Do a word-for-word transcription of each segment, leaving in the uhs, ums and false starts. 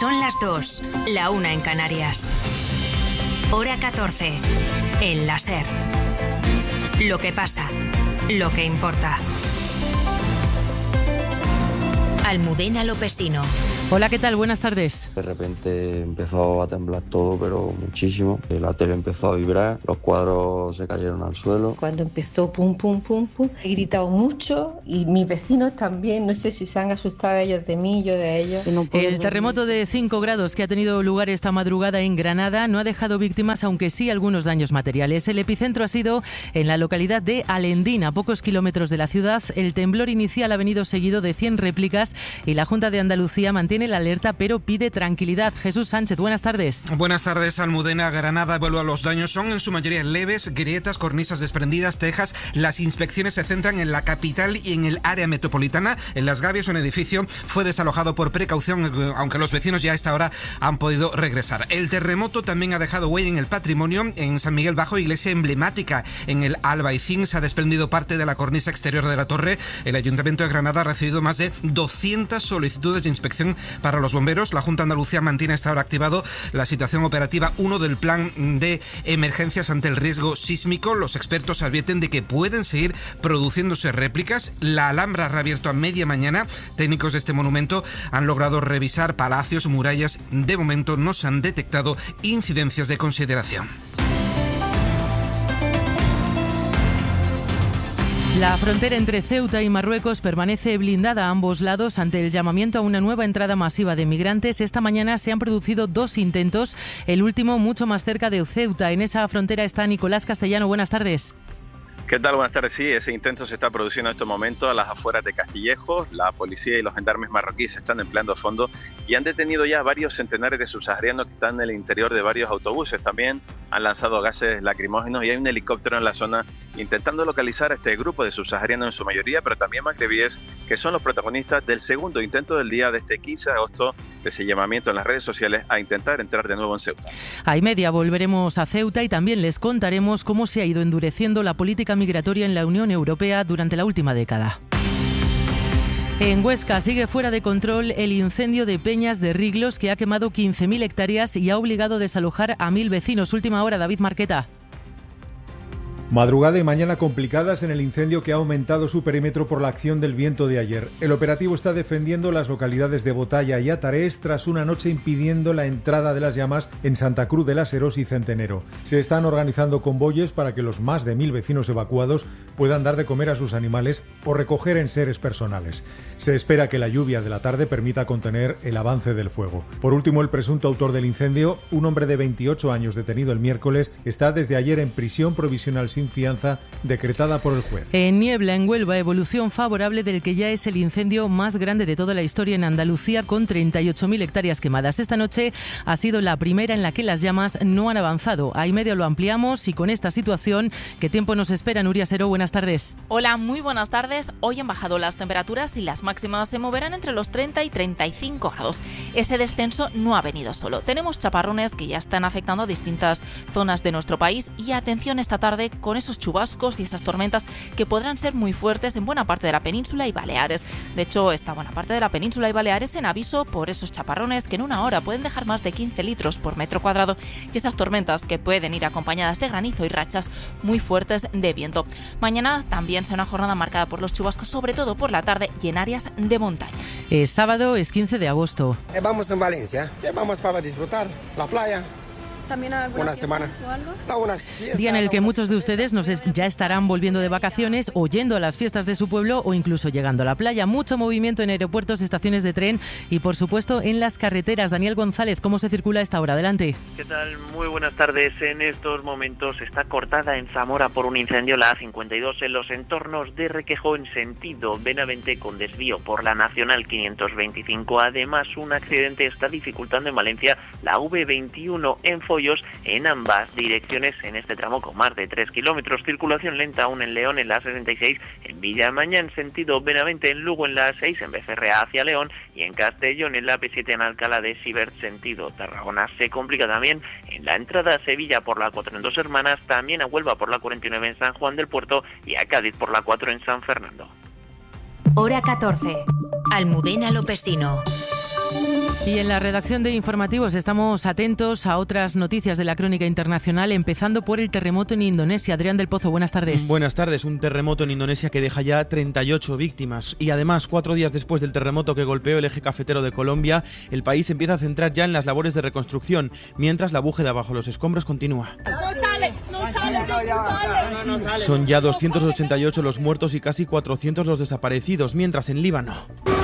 Son las dos, la una en Canarias. Hora catorce, en la SER. Lo que pasa, lo que importa. Almudena Lopesino. Hola, ¿qué tal? Buenas tardes. De repente empezó a temblar todo, pero muchísimo. La tele empezó a vibrar, los cuadros se cayeron al suelo. Cuando empezó pum, pum, pum, pum, he gritado mucho y mis vecinos también. No sé si se han asustado ellos de mí, yo de ellos. No El terremoto de cinco grados que ha tenido lugar esta madrugada en Granada no ha dejado víctimas, aunque sí algunos daños materiales. El epicentro ha sido en la localidad de Alendín, a pocos kilómetros de la ciudad. El temblor inicial ha venido seguido de cien réplicas y la Junta de Andalucía mantiene la alerta, pero pide tranquilidad. Jesús Sánchez, buenas tardes. Buenas tardes, Almudena. Granada evalúa los daños. Son en su mayoría leves, grietas, cornisas desprendidas, tejas. Las inspecciones se centran en la capital y en el área metropolitana. En Las Gavias, un edificio fue desalojado por precaución, aunque los vecinos ya a esta hora han podido regresar. El terremoto también ha dejado huella en el patrimonio. En San Miguel Bajo, iglesia emblemática en el Albaicín, se ha desprendido parte de la cornisa exterior de la torre. El Ayuntamiento de Granada ha recibido más de doscientas solicitudes de inspección para los bomberos. La Junta de Andalucía mantiene hasta ahora activado la situación operativa uno del plan de emergencias ante el riesgo sísmico. Los expertos advierten de que pueden seguir produciéndose réplicas. La Alhambra ha reabierto a media mañana. Técnicos de este monumento han logrado revisar palacios, murallas. De momento no se han detectado incidencias de consideración. La frontera entre Ceuta y Marruecos permanece blindada a ambos lados ante el llamamiento a una nueva entrada masiva de migrantes. Esta mañana se han producido dos intentos, el último mucho más cerca de Ceuta. En esa frontera está Nicolás Castellano. Buenas tardes. ¿Qué tal? Buenas tardes. Sí, ese intento se está produciendo en estos momentos a las afueras de Castillejo. La policía y los gendarmes marroquíes se están empleando a fondo y han detenido ya varios centenares de subsaharianos que están en el interior de varios autobuses. También han lanzado gases lacrimógenos y hay un helicóptero en la zona intentando localizar a este grupo de subsaharianos en su mayoría, pero también magrebíes, que son los protagonistas del segundo intento del día de este quince de agosto, de ese llamamiento en las redes sociales a intentar entrar de nuevo en Ceuta. A y media volveremos a Ceuta y también les contaremos cómo se ha ido endureciendo la política migratoria en la Unión Europea durante la última década. En Huesca sigue fuera de control el incendio de Peñas de Riglos, que ha quemado quince mil hectáreas y ha obligado a desalojar a mil vecinos. Última hora, David Marqueta. Madrugada y mañana complicadas en el incendio que ha aumentado su perímetro por la acción del viento de ayer. El operativo está defendiendo las localidades de Botalla y Atarés tras una noche impidiendo la entrada de las llamas en Santa Cruz de las Heros y Centenero. Se están organizando convoyes para que los más de mil vecinos evacuados puedan dar de comer a sus animales o recoger enseres personales. Se espera que la lluvia de la tarde permita contener el avance del fuego. Por último, el presunto autor del incendio, un hombre de veintiocho años detenido el miércoles, está desde ayer en prisión provisional sin fianza decretada por el juez. En Niebla, en Huelva, evolución favorable del que ya es el incendio más grande de toda la historia en Andalucía, con treinta y ocho mil hectáreas quemadas. Esta noche ha sido la primera en la que las llamas no han avanzado. A y media lo ampliamos y con esta situación, ¿qué tiempo nos espera? Nuria Seró, buenas tardes. Hola, muy buenas tardes. Hoy han bajado las temperaturas y las máximas se moverán entre los treinta y treinta y cinco grados. Ese descenso no ha venido solo. Tenemos chaparrones que ya están afectando a distintas zonas de nuestro país y atención esta tarde con esos chubascos y esas tormentas que podrán ser muy fuertes en buena parte de la península y Baleares. De hecho, esta buena parte de la península y Baleares en aviso por esos chaparrones que en una hora pueden dejar más de quince litros por metro cuadrado y esas tormentas que pueden ir acompañadas de granizo y rachas muy fuertes de viento. Mañana también será una jornada marcada por los chubascos, sobre todo por la tarde y en áreas de montaña. Es sábado, es quince de agosto. Eh, vamos en Valencia, eh, vamos para disfrutar la playa. ¿También alguna una semana o algo? No, una fiesta, Día en el que muchos de ustedes nos es, ya estarán volviendo de vacaciones o yendo a las fiestas de su pueblo o incluso llegando a la playa. Mucho movimiento en aeropuertos, estaciones de tren y por supuesto en las carreteras. Daniel González, ¿cómo se circula a esta hora? Adelante. ¿Qué tal? Muy buenas tardes. En estos momentos está cortada en Zamora por un incendio la A cincuenta y dos en los entornos de Requejo en sentido Benavente con desvío por la Nacional quinientos veinticinco. Además, un accidente está dificultando en Valencia la V veintiuno en Follos en ambas direcciones en este tramo con más de tres kilómetros. Circulación lenta aún en León en la A sesenta y seis, en Villamaña en sentido Benavente, en Lugo en la A seis, en Becerrea hacia León y en Castellón en la A P siete en Alcalá de Sibert sentido Tarragona. Se complica también en la entrada a Sevilla por la cuatro en Dos Hermanas, también a Huelva por la cuarenta y nueve en San Juan del Puerto y a Cádiz por la cuatro en San Fernando. Hora catorce. Almudena Lopesino. Y en la redacción de informativos estamos atentos a otras noticias de la crónica internacional, empezando por el terremoto en Indonesia. Adrián del Pozo, buenas tardes. Buenas tardes. Un terremoto en Indonesia que deja ya treinta y ocho víctimas. Y además, cuatro días después del terremoto que golpeó el eje cafetero de Colombia, el país empieza a centrar ya en las labores de reconstrucción, mientras la búsqueda bajo los escombros continúa. Son ya doscientos ochenta y ocho los muertos y casi cuatrocientos los desaparecidos, mientras en Líbano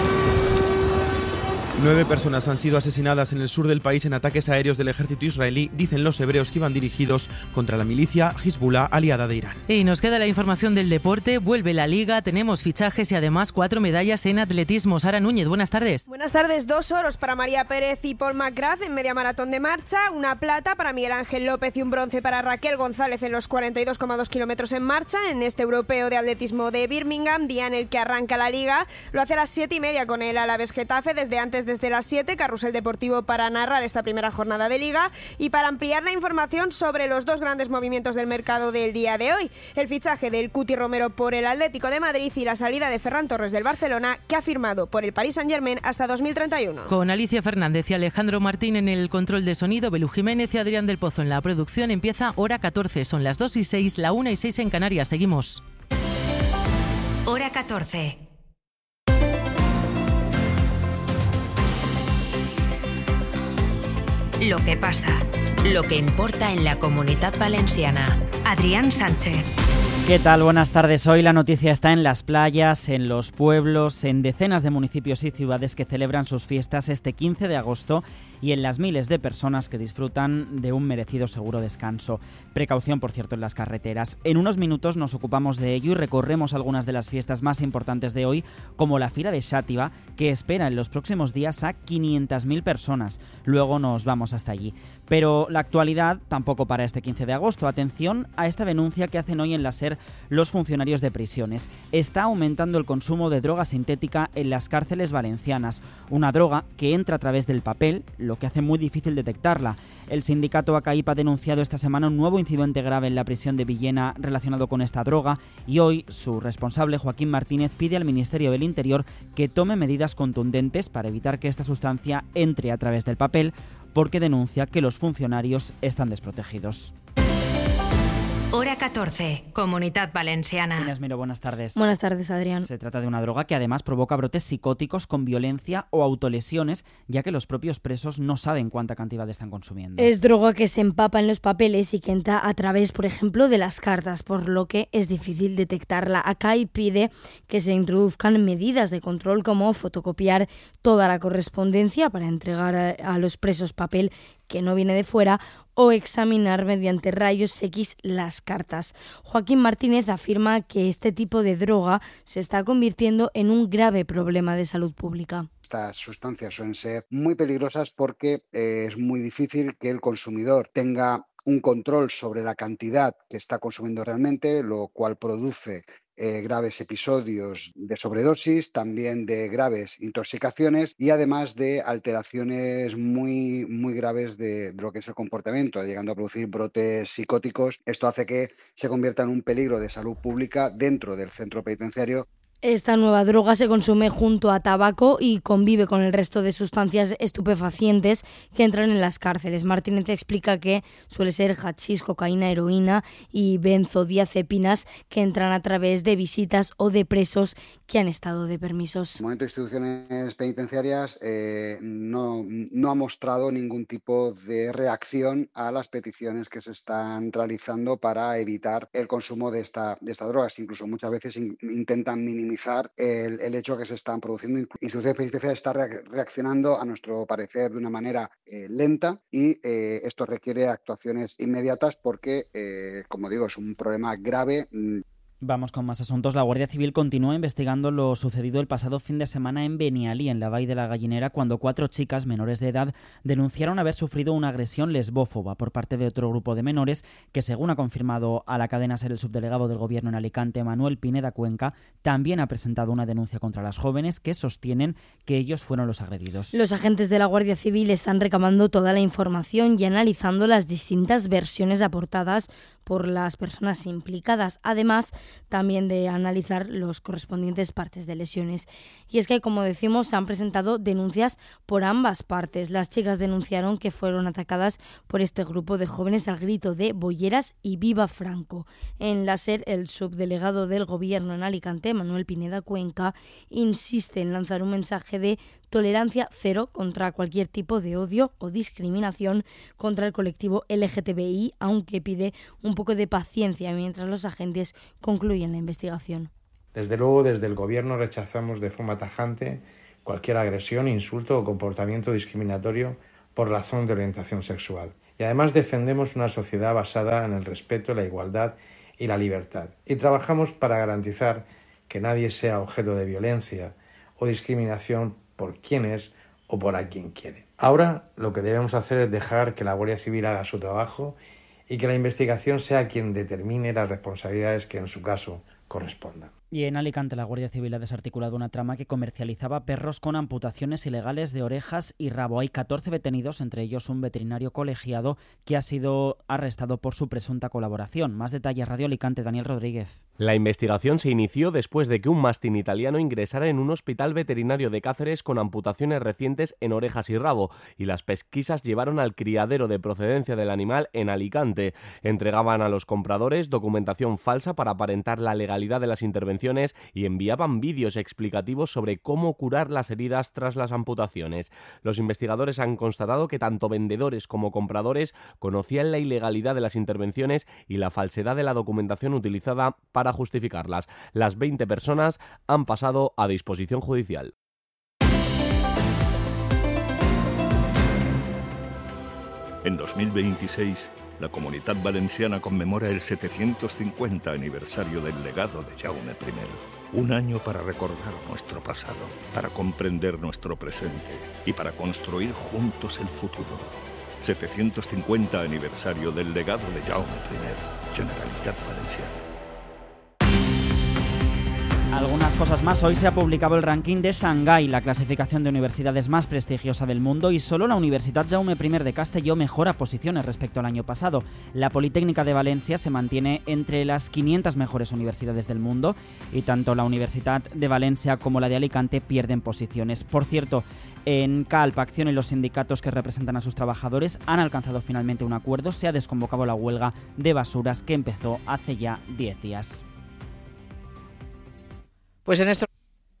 nueve personas han sido asesinadas en el sur del país en ataques aéreos del ejército israelí, dicen los hebreos que iban dirigidos contra la milicia Hezbollah aliada de Irán. Y nos queda la información del deporte, vuelve la Liga, tenemos fichajes y además cuatro medallas en atletismo. Sara Núñez, buenas tardes. Buenas tardes, dos oros para María Pérez y Paul McGrath en media maratón de marcha, una plata para Miguel Ángel López y un bronce para Raquel González en los cuarenta y dos coma dos kilómetros en marcha en este europeo de atletismo de Birmingham, día en el que arranca la Liga. Lo hace a las siete y media con el Alavés Getafe, desde antes desde las siete, Carrusel Deportivo para narrar esta primera jornada de Liga y para ampliar la información sobre los dos grandes movimientos del mercado del día de hoy, el fichaje del Cuti Romero por el Atlético de Madrid y la salida de Ferran Torres del Barcelona, que ha firmado por el Paris Saint-Germain hasta dos mil treinta y uno. Con Alicia Fernández y Alejandro Martín en el control de sonido, Belú Jiménez y Adrián del Pozo en la producción, empieza Hora catorce, son las dos y seis, la una y seis en Canarias, seguimos. Hora catorce. Lo que pasa, lo que importa en la Comunitat Valenciana. Adrián Sánchez. ¿Qué tal? Buenas tardes. Hoy la noticia está en las playas, en los pueblos, en decenas de municipios y ciudades que celebran sus fiestas este quince de agosto y en las miles de personas que disfrutan de un merecido seguro descanso. Precaución, por cierto, en las carreteras. En unos minutos nos ocupamos de ello y recorremos algunas de las fiestas más importantes de hoy, como la Fira de Xàtiva, que espera en los próximos días a quinientas mil personas. Luego nos vamos hasta allí. Pero la actualidad tampoco para este quince de agosto. Atención a esta denuncia que hacen hoy en la SER los funcionarios de prisiones. Está aumentando el consumo de droga sintética en las cárceles valencianas. Una droga que entra a través del papel, lo que hace muy difícil detectarla. El sindicato ACAIP ha denunciado esta semana un nuevo incidente grave en la prisión de Villena relacionado con esta droga y hoy su responsable, Joaquín Martínez, pide al Ministerio del Interior que tome medidas contundentes para evitar que esta sustancia entre a través del papel, porque denuncia que los funcionarios están desprotegidos. Hora catorce, Comunitat Valenciana. Inés Miro, buenas tardes. Buenas tardes, Adrián. Se trata de una droga que además provoca brotes psicóticos con violencia o autolesiones, ya que los propios presos no saben cuánta cantidad están consumiendo. Es droga que se empapa en los papeles y que entra a través, por ejemplo, de las cartas, por lo que es difícil detectarla. Acá y pide que se introduzcan medidas de control como fotocopiar toda la correspondencia para entregar a, a los presos papel que no viene de fuera o examinar mediante rayos X las cartas. Joaquín Martínez afirma que este tipo de droga se está convirtiendo en un grave problema de salud pública. Estas sustancias suelen ser muy peligrosas porque eh, es muy difícil que el consumidor tenga un control sobre la cantidad que está consumiendo realmente, lo cual produce Eh, graves episodios de sobredosis, también de graves intoxicaciones y además de alteraciones muy, muy graves de, de lo que es el comportamiento, llegando a producir brotes psicóticos. Esto hace que se convierta en un peligro de salud pública dentro del centro penitenciario. Esta nueva droga se consume junto a tabaco y convive con el resto de sustancias estupefacientes que entran en las cárceles. Martínez explica que suele ser hachís, cocaína, heroína y benzodiazepinas que entran a través de visitas o de presos que han estado de permisos. El momento de instituciones penitenciarias eh, no, no ha mostrado ningún tipo de reacción a las peticiones que se están realizando para evitar el consumo de esta, de estas drogas. Incluso muchas veces in, intentan minimizar El, el hecho que se están produciendo. Instituciones penitenciarias está reaccionando, a nuestro parecer, de una manera eh, lenta y eh, esto requiere actuaciones inmediatas porque, eh, como digo, es un problema grave. Vamos con más asuntos. La Guardia Civil continúa investigando lo sucedido el pasado fin de semana en Benialí, en la Vall de la Gallinera, cuando cuatro chicas menores de edad denunciaron haber sufrido una agresión lesbófoba por parte de otro grupo de menores que, según ha confirmado a la cadena SER el subdelegado del Gobierno en Alicante, Manuel Pineda Cuenca, también ha presentado una denuncia contra las jóvenes que sostienen que ellos fueron los agredidos. Los agentes de la Guardia Civil están recabando toda la información y analizando las distintas versiones aportadas por las personas implicadas, además también de analizar los correspondientes partes de lesiones. Y es que, como decimos, se han presentado denuncias por ambas partes. Las chicas denunciaron que fueron atacadas por este grupo de jóvenes al grito de "Bolleras y viva Franco". En la SER, el subdelegado del Gobierno en Alicante, Manuel Pineda Cuenca, insiste en lanzar un mensaje de tolerancia cero contra cualquier tipo de odio o discriminación contra el colectivo L G T B I, aunque pide un poco de paciencia mientras los agentes concluyen la investigación. Desde luego, desde el Gobierno rechazamos de forma tajante cualquier agresión, insulto o comportamiento discriminatorio por razón de orientación sexual. Y además defendemos una sociedad basada en el respeto, la igualdad y la libertad. Y trabajamos para garantizar que nadie sea objeto de violencia o discriminación por quién es o por a quien quiere. Ahora lo que debemos hacer es dejar que la Guardia Civil haga su trabajo y que la investigación sea quien determine las responsabilidades que en su caso correspondan. Y en Alicante la Guardia Civil ha desarticulado una trama que comercializaba perros con amputaciones ilegales de orejas y rabo. Hay catorce detenidos, entre ellos un veterinario colegiado que ha sido arrestado por su presunta colaboración. Más detalles, Radio Alicante, Daniel Rodríguez. La investigación se inició después de que un mastín italiano ingresara en un hospital veterinario de Cáceres con amputaciones recientes en orejas y rabo, y las pesquisas llevaron al criadero de procedencia del animal en Alicante. Entregaban a los compradores documentación falsa para aparentar la legalidad de las intervenciones y enviaban vídeos explicativos sobre cómo curar las heridas tras las amputaciones. Los investigadores han constatado que tanto vendedores como compradores conocían la ilegalidad de las intervenciones y la falsedad de la documentación utilizada para justificarlas. Las veinte personas han pasado a disposición judicial. En dos mil veintiséis, la Comunitat Valenciana conmemora el setecientos cincuenta aniversario del legado de Jaume primero. Un año para recordar nuestro pasado, para comprender nuestro presente y para construir juntos el futuro. setecientos cincuenta aniversario del legado de Jaume primero, Generalitat Valenciana. Algunas cosas más. Hoy se ha publicado el ranking de Shanghái, la clasificación de universidades más prestigiosa del mundo, y solo la Universitat Jaume primero de Castelló mejora posiciones respecto al año pasado. La Politécnica de Valencia se mantiene entre las quinientas mejores universidades del mundo y tanto la Universitat de Valencia como la de Alicante pierden posiciones. Por cierto, en Calp, Acción y los sindicatos que representan a sus trabajadores han alcanzado finalmente un acuerdo. Se ha desconvocado la huelga de basuras que empezó hace ya diez días. Pues en esto...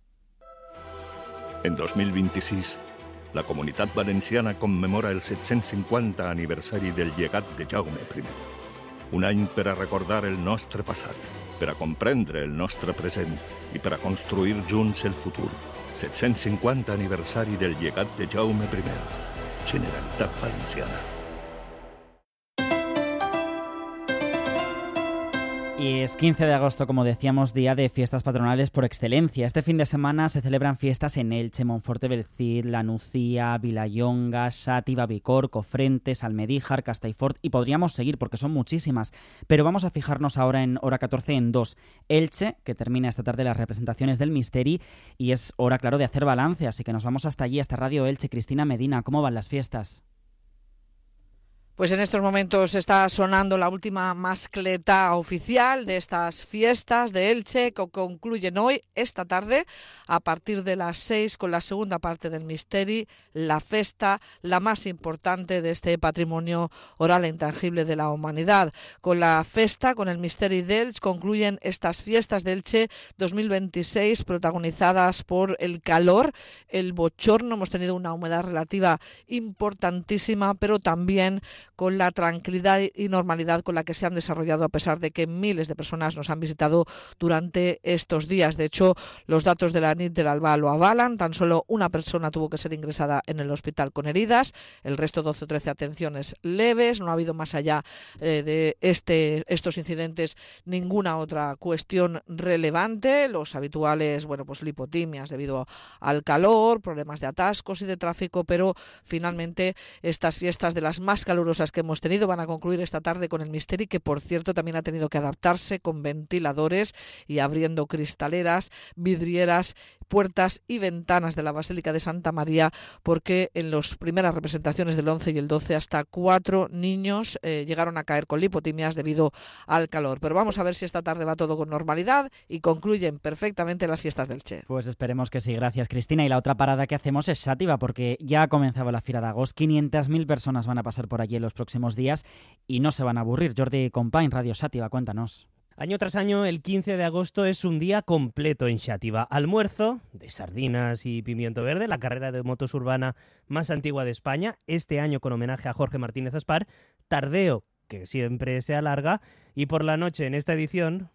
En dos mil veintiséis, la Comunitat Valenciana conmemora el set-cents cinquanta aniversari del llegat de Jaume primero. Un any per a recordar el nostre passat, per a comprendre el nostre present i per a construir junts el futur. set-cents cinquanta aniversari del llegat de Jaume primero. Generalitat Valenciana. Y es quince de agosto, como decíamos, día de fiestas patronales por excelencia. Este fin de semana se celebran fiestas en Elche, Monforte del Cid, La Nucía, Vilallonga, Xàtiva, Bicorb, Cofrentes, Almedíjar, Castellfort, y podríamos seguir porque son muchísimas. Pero vamos a fijarnos ahora en hora catorce en dos. Elche, que termina esta tarde las representaciones del Misteri, y es hora, claro, de hacer balance, así que nos vamos hasta allí, hasta Radio Elche. Cristina Medina, ¿cómo van las fiestas? Pues en estos momentos está sonando la última mascleta oficial de estas fiestas de Elche que concluyen hoy, esta tarde, a partir de las seis, con la segunda parte del Misteri, la festa, la más importante de este patrimonio oral e intangible de la humanidad. Con la festa, con el Misteri d'Elche, concluyen estas fiestas de Elche dos mil veintiséis, protagonizadas por el calor, el bochorno. Hemos tenido una humedad relativa importantísima, pero también con la tranquilidad y normalidad con la que se han desarrollado, a pesar de que miles de personas nos han visitado durante estos días. De hecho, los datos de la N I T del Alba lo avalan. Tan solo una persona tuvo que ser ingresada en el hospital con heridas, el resto doce o trece atenciones leves. No ha habido más allá eh, de este, estos incidentes ninguna otra cuestión relevante. Los habituales, bueno, pues lipotimias debido al calor, problemas de atascos y de tráfico, pero finalmente estas fiestas de las más calurosas cosas que hemos tenido. Van a concluir esta tarde con el Misteri, que por cierto también ha tenido que adaptarse con ventiladores y abriendo cristaleras, vidrieras, puertas y ventanas de la Basílica de Santa María, porque en las primeras representaciones del once y el doce hasta cuatro niños eh, llegaron a caer con lipotimias debido al calor. Pero vamos a ver si esta tarde va todo con normalidad y concluyen perfectamente las fiestas del Che. Pues esperemos que sí. Gracias, Cristina. Y la otra parada que hacemos es Xàtiva, porque ya ha comenzado la Fira de Agost. quinientas mil personas van a pasar por allí en los próximos días y no se van a aburrir. Jordi Company, Radio Xàtiva, cuéntanos. Año tras año, el quince de agosto es un día completo en Xàtiva. Almuerzo de sardinas y pimiento verde, la carrera de motos urbana más antigua de España, este año con homenaje a Jorge Martínez Aspar. Tardeo, que siempre se alarga, y por la noche en esta edición...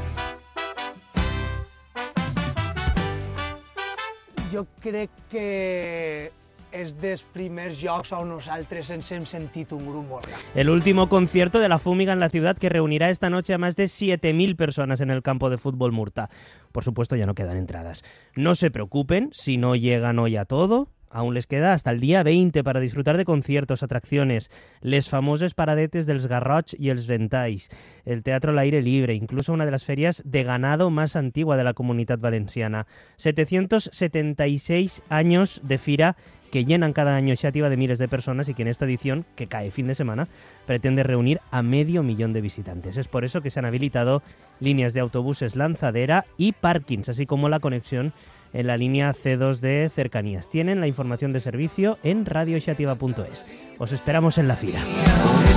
Jo crec que és dels primers jocs on nosaltres ens hem sentit un grup molt gran. El último concierto de la Fúmiga en la ciudad, que reunirá esta noche a más de siete mil personas en el campo de fútbol Murta. Por supuesto, ya no quedan entradas. No se preocupen si no llegan hoy a todo. Aún les queda hasta el día veinte para disfrutar de conciertos, atracciones, les famoses paradetes dels Garrots y els Ventalls, el teatro al aire libre, incluso una de las ferias de ganado más antigua de la Comunidad Valenciana. setecientos setenta y seis años de fira que llenan cada año Xàtiva de miles de personas y que en esta edición, que cae fin de semana, pretende reunir a medio millón de visitantes. Es por eso que se han habilitado líneas de autobuses lanzadera y parkings, así como la conexión en la línea ce dos de cercanías. Tienen la información de servicio en radio xàtiva punto es. Os esperamos en la fira.